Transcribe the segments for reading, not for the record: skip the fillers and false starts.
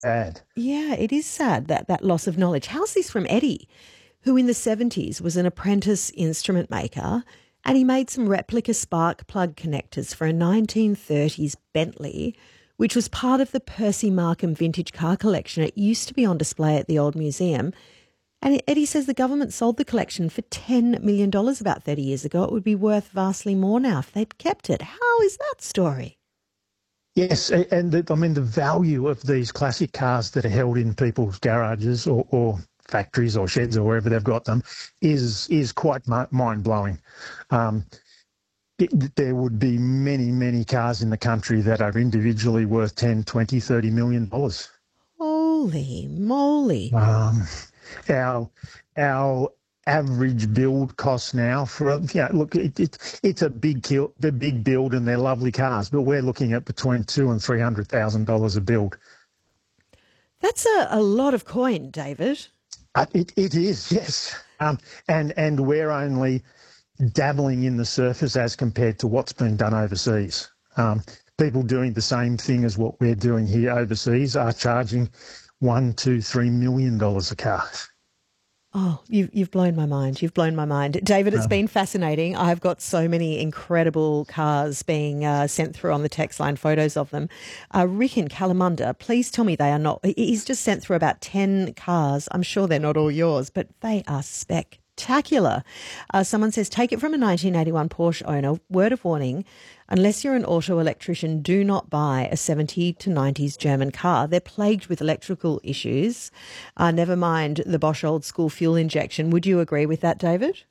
Bad. Yeah, it is sad, that loss of knowledge. How's this from Eddie, who in the 70s was an apprentice instrument maker, and he made some replica spark plug connectors for a 1930s Bentley, which was part of the Percy Markham vintage car collection. It used to be on display at the old museum. And Eddie says the government sold the collection for $10 million about 30 years ago. It would be worth vastly more now if they'd kept it. How is that story? Yes, and the value of these classic cars that are held in people's garages or factories or sheds or wherever they've got them is quite mind-blowing. There would be many, many cars in the country that are individually worth 10, 20, $30 million. Holy moly. Our average build cost now for look, it's a big build and they're lovely cars, but we're looking at between $200,000 and $300,000 a build. That's a lot of coin, David. It is, yes, and we're only dabbling in the surface as compared to what's being done overseas. People doing the same thing as what we're doing here overseas are charging $1, $2, $3 million a car. Oh, you've blown my mind. You've blown my mind. David, it's been fascinating. I've got so many incredible cars being sent through on the text line, photos of them. Rick in Kalamunda, please tell me they are not. He's just sent through about 10 cars. I'm sure they're not all yours, but they are spectacular. Someone says, take it from a 1981 Porsche owner. Word of warning, unless you're an auto electrician, do not buy a 70 to 90s German car. They're plagued with electrical issues. Never mind the Bosch old school fuel injection. Would you agree with that, David?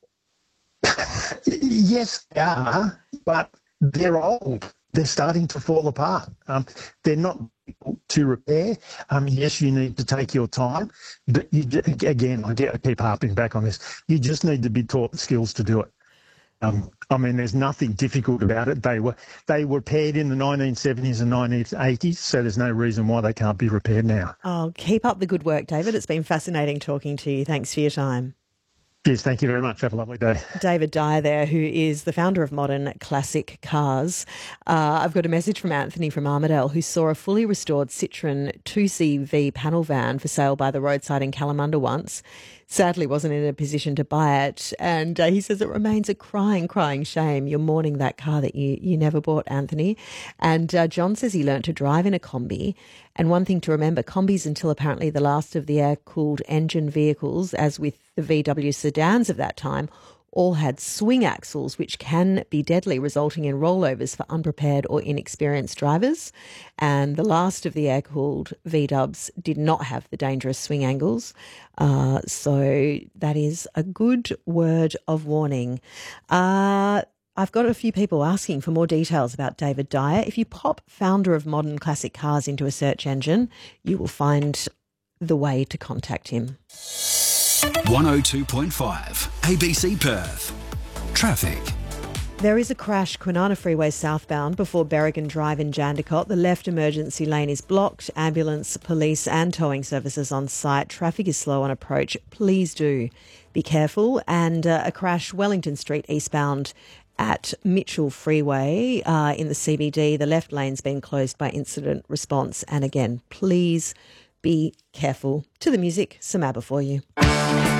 Yes, they are, but they're old. They're starting to fall apart. They're not difficult to repair. Yes, you need to take your time, but I keep harping back on this. You just need to be taught the skills to do it. There's nothing difficult about it. They were repaired in the 1970s and 1980s, so there's no reason why they can't be repaired now. Oh, keep up the good work, David. It's been fascinating talking to you. Thanks for your time. Yes, thank you very much. Have a lovely day. David Dyer there, who is the founder of Modern Classic Cars. I've got a message from Anthony from Armidale, who saw a fully restored Citroen 2CV panel van for sale by the roadside in Kalamunda once. Sadly wasn't in a position to buy it. And he says it remains a crying shame. You're mourning that car that you never bought, Anthony. And John says he learnt to drive in a Kombi. And one thing to remember, Kombis, until apparently the last of the air-cooled engine vehicles, as with the VW sedans of that time, all had swing axles, which can be deadly, resulting in rollovers for unprepared or inexperienced drivers. And the last of the air-cooled V-dubs did not have the dangerous swing angles. So that is a good word of warning. I've got a few people asking for more details about David Dyer. If you pop founder of Modern Classic Cars into a search engine, you will find the way to contact him. 102.5 ABC Perth. Traffic. There is a crash, Kwinana Freeway southbound before Berrigan Drive in Jandakot. The left emergency lane is blocked. Ambulance, police and towing services on site. Traffic is slow on approach. Please do be careful. And a crash, Wellington Street eastbound at Mitchell Freeway in the CBD. The left lane's been closed by incident response. And again, please be careful. To the music, some ABBA for you.